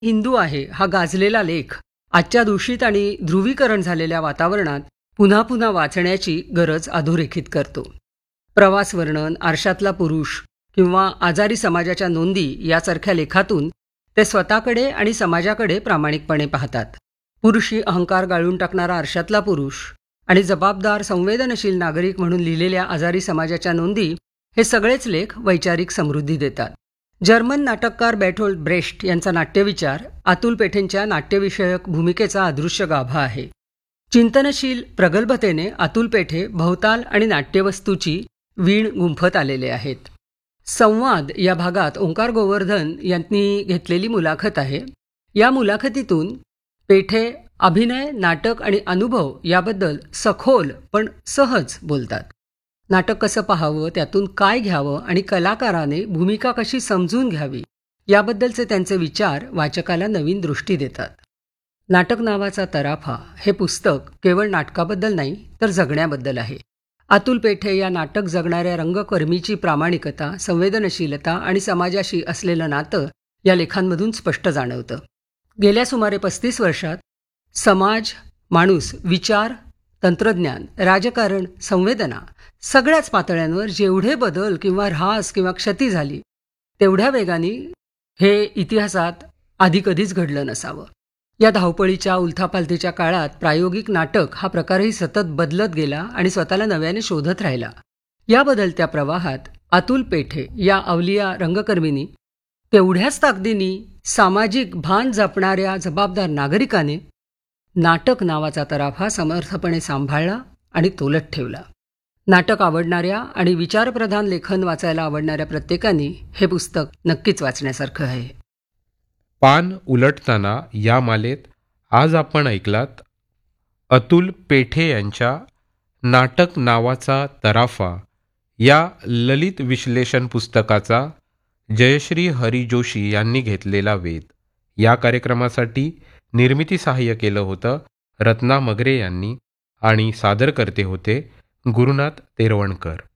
हिंदू आहे हा गाजलेला लेख आजच्या दूषित आणि ध्रुवीकरण झालेल्या वातावरणात पुन्हा पुन्हा वाचण्याची गरज अधोरेखित करतो. प्रवास वर्णन, आरशातला पुरुष किंवा आजारी समाजाच्या नोंदी यासारख्या लेखातून ते स्वतःकडे आणि समाजाकडे प्रामाणिकपणे पाहतात. पुरुषी अहंकार गाळून टाकणारा आरशातला पुरुष आणि जबाबदार संवेदनशील नागरिक म्हणून लिहिलेल्या आजारी समाजाच्या नोंदी हे सगळेच लेख वैचारिक समृद्धी देतात. जर्मन नाटककार बेर्टोल्ट ब्रेश्ट यांचा नाट्यविचार अतुल पेठेंच्या नाट्यविषयक भूमिकेचा अदृश्य गाभा आहे. चिंतनशील प्रगल्भतेने अतुल पेठे भवताल आणि नाट्यवस्तूची वीण गुंफत आलेले आहेत. संवाद या भागात ओंकार गोवर्धन यांनी घेतलेली मुलाखत आहे. या मुलाखतीतून पेठे अभिनय, नाटक आणि अनुभव याबद्दल सखोल पण सहज बोलतात. नाटक कसं पाहावं, त्यातून काय घ्यावं आणि कलाकाराने भूमिका कशी समजून घ्यावी याबद्दलचे त्यांचे विचार वाचकाला नवीन दृष्टी देतात. नाटक नावाचा तराफा हे पुस्तक केवळ नाटकाबद्दल नाही तर जगण्याबद्दल आहे. अतुल पेठे या नाटक जगणाऱ्या रंगकर्मीची प्रामाणिकता, संवेदनशीलता आणि समाजाशी असलेलं नातं या लेखांमधून स्पष्ट जाणवतं. गेल्या सुमारे 35 वर्षात समाज, माणूस, विचार, तंत्रज्ञान, राजकारण, संवेदना सगळ्याच पातळ्यांवर जेवढे बदल किंवा ऱ्हास किंवा क्षती झाली तेवढ्या वेगाने हे इतिहासात आधी कधीच घडलं नसावं. या धावपळीच्या उलथापालथीच्या काळात प्रायोगिक नाटक हा प्रकारही सतत बदलत गेला आणि स्वतःला नव्याने शोधत राहिला. या बदलत्या प्रवाहात अतुल पेठे या अवलिया रंगकर्मींनी तेवढ्याच ताकदीने सामाजिक भान जपणाऱ्या जबाबदार नागरिकाने नाटक नावाचा तराफा समर्थपणे सांभाळला आणि तोलत ठेवला. नाटक आवडणाऱ्या आणि विचारप्रधान लेखन वाचायला आवडणाऱ्या प्रत्येकाने हे पुस्तक नक्कीच वाचण्यासारखं आहे. पान उलटताना या मालेत आज आपण ऐकलात अतुल पेठे यांच्या नाटक नावाचा तराफा या ललित विश्लेषण पुस्तकाचा जयश्री हरी जोशी यांनी घेतलेला वेध. या कार्यक्रमासाठी निर्मिती सहाय्य केलं होतं रत्ना मगरे यांनी आणि सादर करते होते गुरुनाथ तेरवणकर.